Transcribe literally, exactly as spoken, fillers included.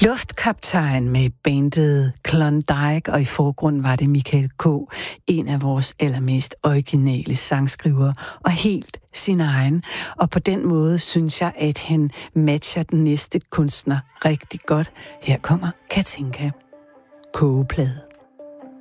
Luftkaptajn med bandet Klondike, og i forgrunden var det Michael K., en af vores allermest originale sangskrivere, og helt sin egen. Og på den måde synes jeg, at han matcher den næste kunstner rigtig godt. Her kommer Katinka. Kogeplade.